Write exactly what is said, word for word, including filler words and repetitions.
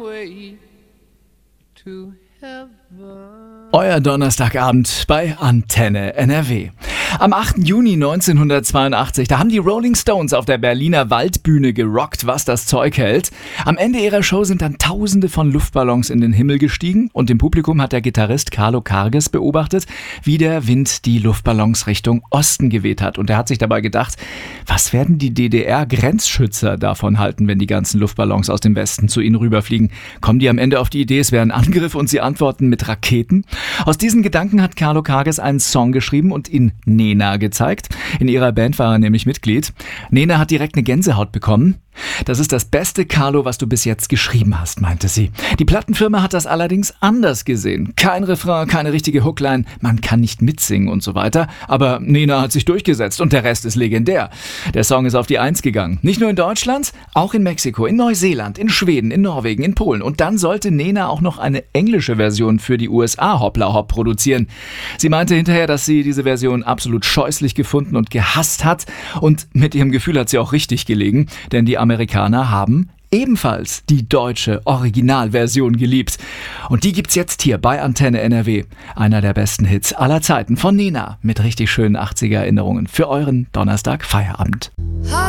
way to heaven. Euer Donnerstagabend bei Antenne N R W. Am achten Juni neunzehnhundertzweiundachtzig, da haben die Rolling Stones auf der Berliner Waldbühne gerockt, was das Zeug hält. Am Ende ihrer Show sind dann Tausende von Luftballons in den Himmel gestiegen und im Publikum hat der Gitarrist Carlo Karges beobachtet, wie der Wind die Luftballons Richtung Osten geweht hat. Und er hat sich dabei gedacht, was werden die D D R-Grenzschützer davon halten, wenn die ganzen Luftballons aus dem Westen zu ihnen rüberfliegen? Kommen die am Ende auf die Idee, es wäre ein Angriff und sie antworten mit Raketen? Aus diesen Gedanken hat Carlo Karges einen Song geschrieben und ihn Nena gezeigt. In ihrer Band war er nämlich Mitglied. Nena hat direkt eine Gänsehaut bekommen. Das ist das beste, Carlo, was du bis jetzt geschrieben hast, meinte sie. Die Plattenfirma hat das allerdings anders gesehen. Kein Refrain, keine richtige Hookline, man kann nicht mitsingen und so weiter. Aber Nena hat sich durchgesetzt und der Rest ist legendär. Der Song ist auf die Eins gegangen. Nicht nur in Deutschland, auch in Mexiko, in Neuseeland, in Schweden, in Norwegen, in Polen. Und dann sollte Nena auch noch eine englische Version für die U S A Hoppla Hopp produzieren. Sie meinte hinterher, dass sie diese Version absolut scheußlich gefunden und gehasst hat. Und mit ihrem Gefühl hat sie auch richtig gelegen, denn die Amerikaner haben ebenfalls die deutsche Originalversion geliebt. Und die gibt's jetzt hier bei Antenne N R W. Einer der besten Hits aller Zeiten von Nena mit richtig schönen achtziger Erinnerungen für euren Donnerstag Feierabend.